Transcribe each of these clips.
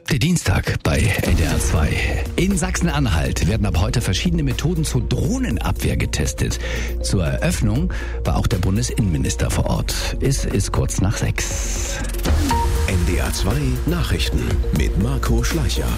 Der Dienstag bei NDR 2. In Sachsen-Anhalt werden ab heute verschiedene Methoden zur Drohnenabwehr getestet. Zur Eröffnung war auch der Bundesinnenminister vor Ort. Es ist kurz nach 6. NDR 2 Nachrichten mit Marco Schleicher.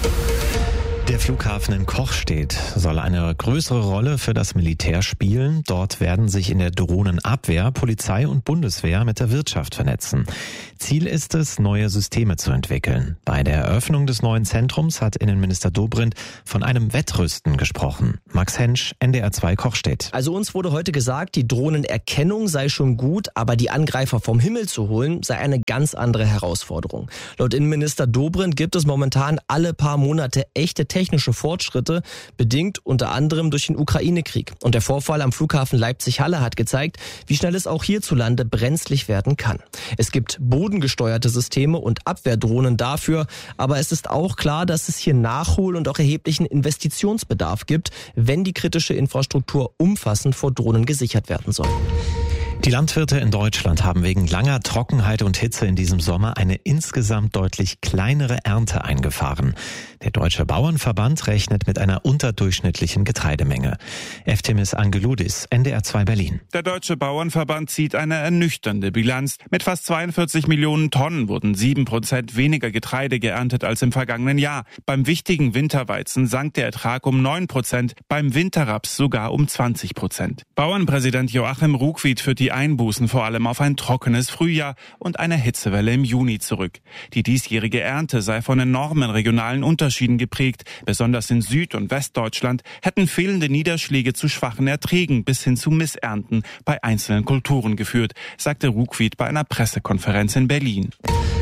Der Flughafen in Kochstedt soll eine größere Rolle für das Militär spielen. Dort werden sich in der Drohnenabwehr Polizei und Bundeswehr mit der Wirtschaft vernetzen. Ziel ist es, neue Systeme zu entwickeln. Bei der Eröffnung des neuen Zentrums hat Innenminister Dobrindt von einem Wettrüsten gesprochen. Max Hensch, NDR 2 Kochstedt. Also uns wurde heute gesagt, die Drohnenerkennung sei schon gut, aber die Angreifer vom Himmel zu holen, sei eine ganz andere Herausforderung. Laut Innenminister Dobrindt gibt es momentan alle paar Monate echte technische Fortschritte, bedingt unter anderem durch den Ukraine-Krieg. Und der Vorfall am Flughafen Leipzig-Halle hat gezeigt, wie schnell es auch hierzulande brenzlig werden kann. Es gibt bodengesteuerte Systeme und Abwehrdrohnen dafür, aber es ist auch klar, dass es hier Nachhol- und auch erheblichen Investitionsbedarf gibt, wenn die kritische Infrastruktur umfassend vor Drohnen gesichert werden soll. Die Landwirte in Deutschland haben wegen langer Trockenheit und Hitze in diesem Sommer eine insgesamt deutlich kleinere Ernte eingefahren. Der Deutsche Bauernverband rechnet mit einer unterdurchschnittlichen Getreidemenge. Eftimis Angeloudis, NDR 2 Berlin. Der Deutsche Bauernverband zieht eine ernüchternde Bilanz. Mit fast 42 Millionen Tonnen wurden 7% weniger Getreide geerntet als im vergangenen Jahr. Beim wichtigen Winterweizen sank der Ertrag um 9%, beim Winterraps sogar um 20%. Bauernpräsident Joachim Ruckwied führt die Einbußen vor allem auf ein trockenes Frühjahr und eine Hitzewelle im Juni zurück. Die diesjährige Ernte sei von enormen regionalen Unterschieden geprägt. Besonders in Süd- und Westdeutschland hätten fehlende Niederschläge zu schwachen Erträgen bis hin zu Missernten bei einzelnen Kulturen geführt, sagte Ruckwied bei einer Pressekonferenz in Berlin.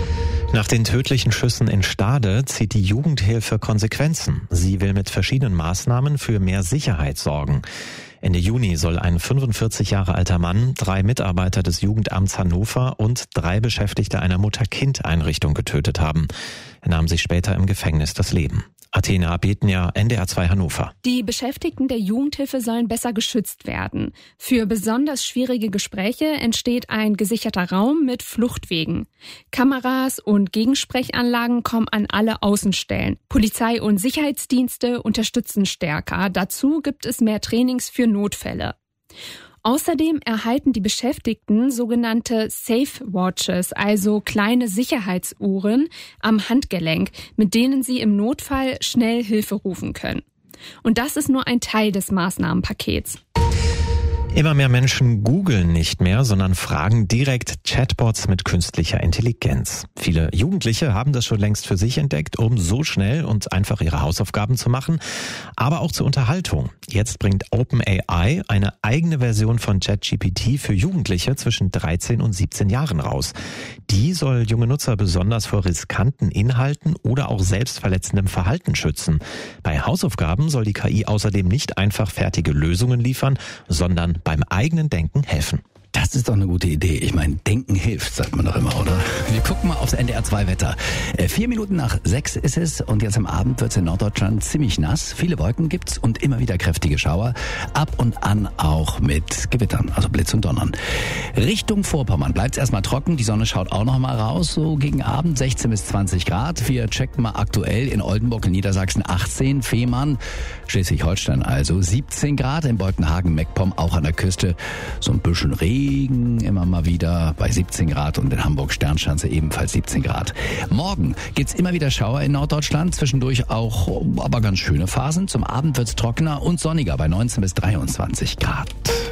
Nach den tödlichen Schüssen in Stade zieht die Jugendhilfe Konsequenzen. Sie will mit verschiedenen Maßnahmen für mehr Sicherheit sorgen. Ende Juni soll ein 45 Jahre alter Mann 3 Mitarbeiter des Jugendamts Hannover und 3 Beschäftigte einer Mutter-Kind-Einrichtung getötet haben. Er nahm sich später im Gefängnis das Leben. Athena Betnia, NDR 2 Hannover. Die Beschäftigten der Jugendhilfe sollen besser geschützt werden. Für besonders schwierige Gespräche entsteht ein gesicherter Raum mit Fluchtwegen. Kameras und Gegensprechanlagen kommen an alle Außenstellen. Polizei und Sicherheitsdienste unterstützen stärker. Dazu gibt es mehr Trainings für Notfälle. Außerdem erhalten die Beschäftigten sogenannte Safe Watches, also kleine Sicherheitsuhren am Handgelenk, mit denen sie im Notfall schnell Hilfe rufen können. Und das ist nur ein Teil des Maßnahmenpakets. Immer mehr Menschen googeln nicht mehr, sondern fragen direkt Chatbots mit künstlicher Intelligenz. Viele Jugendliche haben das schon längst für sich entdeckt, um so schnell und einfach ihre Hausaufgaben zu machen, aber auch zur Unterhaltung. Jetzt bringt OpenAI eine eigene Version von ChatGPT für Jugendliche zwischen 13 und 17 Jahren raus. Die soll junge Nutzer besonders vor riskanten Inhalten oder auch selbstverletzendem Verhalten schützen. Bei Hausaufgaben soll die KI außerdem nicht einfach fertige Lösungen liefern, sondern beim eigenen Denken helfen. Das ist doch eine gute Idee. Ich meine, Denken hilft, sagt man doch immer, oder? Wir gucken mal aufs NDR 2 Wetter. 4 Minuten nach 6 ist es und jetzt am Abend wird es in Norddeutschland ziemlich nass. Viele Wolken gibt's und immer wieder kräftige Schauer. Ab und an auch mit Gewittern, also Blitz und Donnern. Richtung Vorpommern bleibt's erstmal trocken. Die Sonne schaut auch noch mal raus, so gegen Abend 16 bis 20 Grad. Wir checken mal aktuell in Oldenburg in Niedersachsen 18, Fehmarn, Schleswig-Holstein also 17 Grad. In Bolkenhagen, Meckpomm auch an der Küste so ein bisschen Regen immer mal wieder bei 17 Grad und in Hamburg Sternschanze ebenfalls 17 Grad. Morgen gibt's immer wieder Schauer in Norddeutschland, zwischendurch auch aber ganz schöne Phasen. Zum Abend wird's trockener und sonniger bei 19 bis 23 Grad.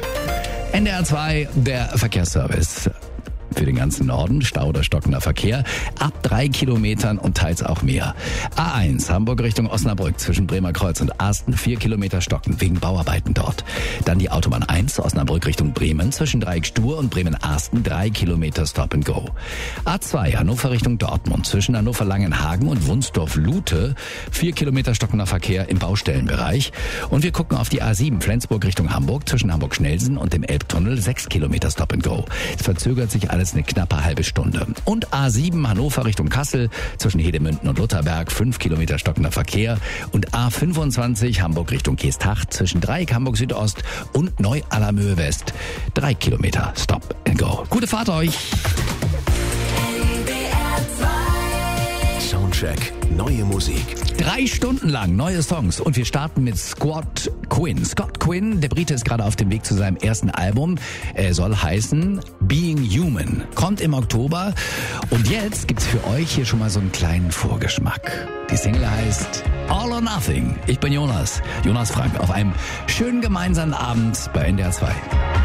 NDR 2, der Verkehrsservice. Für den ganzen Norden Stau oder stockender Verkehr ab 3 Kilometern und teils auch mehr. A1 Hamburg Richtung Osnabrück zwischen Bremer Kreuz und Asten 4 Kilometer stocken wegen Bauarbeiten dort. Dann die Autobahn 1 Osnabrück Richtung Bremen zwischen Dreieck-Stur und Bremen-Asten 3 Kilometer Stop and Go. A2 Hannover Richtung Dortmund zwischen Hannover-Langenhagen und Wunsdorf-Lute 4 Kilometer stockender Verkehr im Baustellenbereich. Und wir gucken auf die A7 Flensburg Richtung Hamburg zwischen Hamburg-Schnellsen und dem Elbtunnel 6 Kilometer Stop and Go. Es verzögert sich alles eine knappe halbe Stunde. Und A7 Hannover Richtung Kassel zwischen Hedemünden und Lutherberg 5 Kilometer stockender Verkehr. Und A25 Hamburg Richtung Geesthacht zwischen Dreieck Hamburg Südost und Neu-Allermöhe West 3 Kilometer Stop and Go. Gute Fahrt euch! Schon Soundcheck. Neue Musik. 3 Stunden lang neue Songs und wir starten mit Scott Quinn. Scott Quinn, der Brite, ist gerade auf dem Weg zu seinem ersten Album. Er soll heißen Being Human. Kommt im Oktober und jetzt gibt's für euch hier schon mal so einen kleinen Vorgeschmack. Die Single heißt All or Nothing. Ich bin Jonas Frank, auf einem schönen gemeinsamen Abend bei NDR 2.